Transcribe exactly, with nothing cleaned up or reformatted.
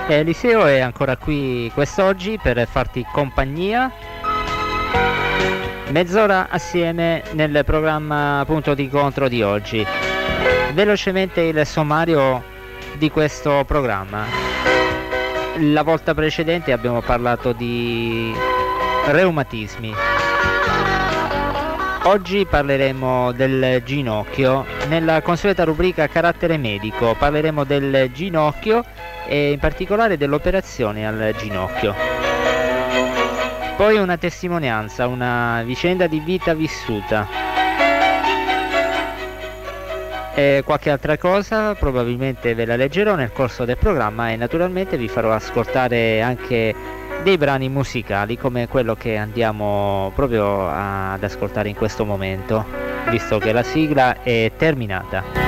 Eliseo è ancora qui quest'oggi per farti compagnia, mezz'ora assieme nel programma Punto d'incontro di oggi. Velocemente il sommario di questo programma. La volta precedente abbiamo parlato di reumatismi. Oggi parleremo del ginocchio. Nella consueta rubrica carattere medico parleremo del ginocchio e in particolare dell'operazione al ginocchio. Poi una testimonianza, una vicenda di vita vissuta. E qualche altra cosa probabilmente ve la leggerò nel corso del programma e naturalmente vi farò ascoltare anche dei brani musicali come quello che andiamo proprio ad ascoltare in questo momento, visto che la sigla è terminata.